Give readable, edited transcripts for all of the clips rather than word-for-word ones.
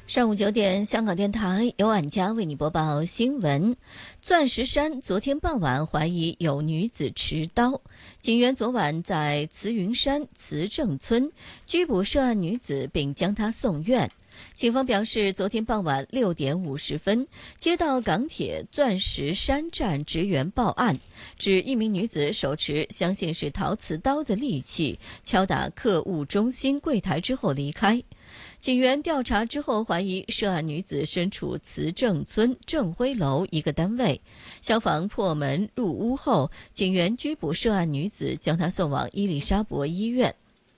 上午9点，香港电台由婉佳为你播报新闻。钻石山昨天傍晚怀疑有女子持刀，警员昨晚在慈云山慈正村拘捕涉案女子，并将她送院。警方表示，昨天傍晚6点50分，接到港铁钻石山站职员报案，指一名女子手持相信是陶瓷刀的利器，敲打客务中心柜台之后离开。警员调查之后，怀疑涉案女子身处慈正村正辉楼一个单位。消防破门入屋后，警员拘捕涉案女子，将她送往伊丽莎白医院。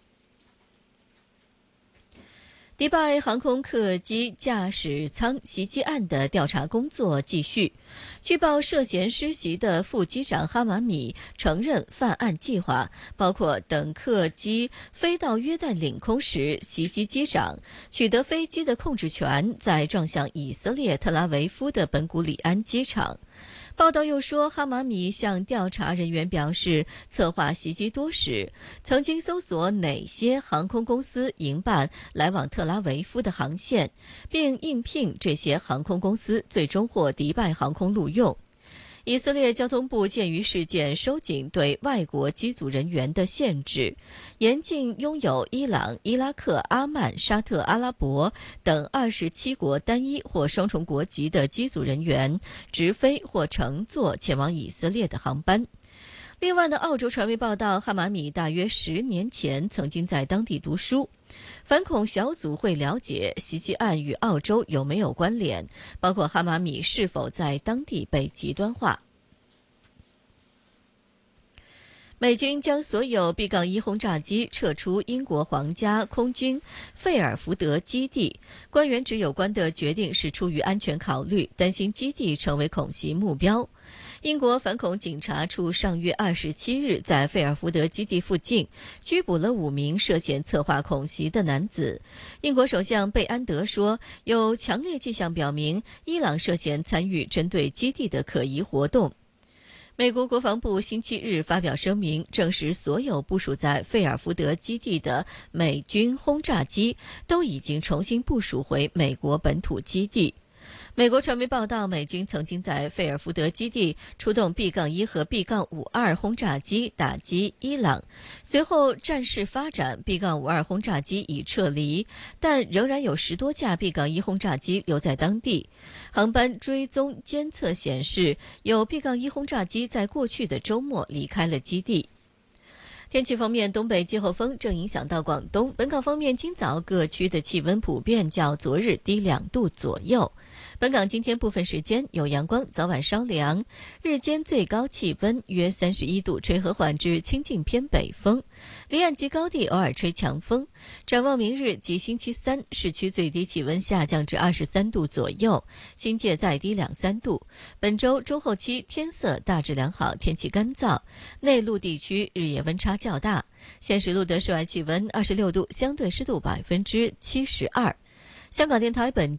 迪拜航空客机驾驶舱袭击案的调查工作继续。据报，涉嫌施袭的副机长哈马米承认犯案计划，包括等客机飞到约旦领空时袭击机长，取得飞机的控制权，再撞向以色列特拉维夫的本古里安机场。报道又说，哈马米向调查人员表示，策划袭击多时，曾经搜索哪些航空公司营办来往特拉维夫的航线，并应聘这些航空公司，最终获迪拜航空录用。以色列交通部鉴于事件，收紧对外国机组人员的限制，严禁拥有伊朗、伊拉克、阿曼、沙特阿拉伯等27国单一或双重国籍的机组人员直飞或乘坐前往以色列的航班。另外呢，澳洲传媒报道，哈马米大约10年前曾经在当地读书。反恐小组会了解袭击案与澳洲有没有关联，包括哈马米是否在当地被极端化。美军将所有 B-1 轰炸机撤出英国皇家空军费尔福德基地。官员指有关的决定是出于安全考虑，担心基地成为恐袭目标。英国反恐警察处上月27日在费尔福德基地附近拘捕了5名涉嫌策划恐袭的男子。英国首相贝安德说，有强烈迹象表明伊朗涉嫌参与针对基地的可疑活动。美国国防部星期日发表声明，证实所有部署在费尔福德基地的美军轰炸机都已经重新部署回美国本土基地。美国传媒报道，美军曾经在费尔福德基地出动 B-1 和 B-52 轰炸机打击伊朗，随后战事发展 ，B-52 轰炸机已撤离，但仍然有10多架 B-1 轰炸机留在当地。航班追踪监测显示，有 B-1 轰炸机在过去的周末离开了基地。天气方面，东北季候风正影响到广东。本港方面，今早各区的气温普遍较昨日低2度左右。本港今天部分时间有阳光，早晚稍凉，日间最高气温约31度，吹和缓至清劲偏北风，离岸及高地偶尔吹强风。展望明日及星期三，市区最低气温下降至23度左右，新界再低2-3度。本周中后期天色大致良好，天气干燥，内陆地区日夜温差较大。现时录得室外气温26度，相对湿度72%。香港电台本